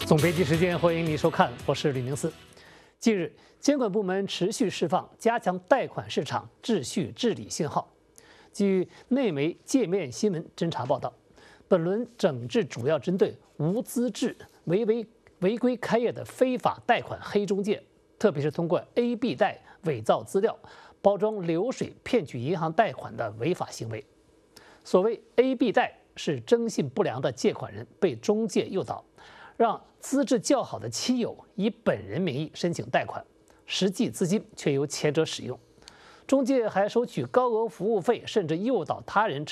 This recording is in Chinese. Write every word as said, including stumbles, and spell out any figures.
总编辑时间，欢迎您收看，我是吕明思。近日，监管部门持续释放加强贷款市场秩序治理信号。据内媒界面新闻侦查报道，本轮整治主要针对无资质、违违违规开业的非法贷款黑中介，特别是通过 A B 贷伪造资料、包装流水骗取银行贷款的违法行为。所谓 A B 贷是征信不良的借款人被中介诱导，让资质较好的亲友以本人名义申请贷款，实际资金却由前者使用。中介还收取高额服务费，甚至诱导他人